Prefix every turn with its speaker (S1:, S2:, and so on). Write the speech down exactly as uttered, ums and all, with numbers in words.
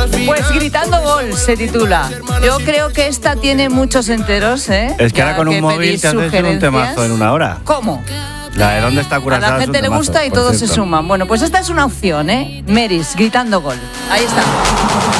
S1: Pues Gritando Gol se titula. Yo creo que esta tiene muchos enteros, ¿eh?
S2: Es que
S1: ya
S2: ahora con un móvil te haces un temazo en una hora.
S1: ¿Cómo?
S2: La de ¿Dónde está Curazao?
S1: A la gente le gusta y todos se suman. Bueno, pues esta es una opción, ¿eh? Meris, Gritando Gol. Ahí está.